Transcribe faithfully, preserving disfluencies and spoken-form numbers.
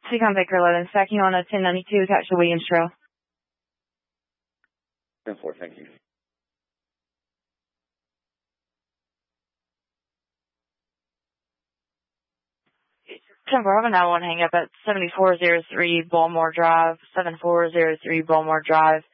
Seacon Baker eleven, stacking on a ten ninety-two, attached to Williams Trail. ten four, thank you. ten four, I have a nine one hang up at seventy-four oh three Balmore Drive, seventy-four oh three Balmore Drive.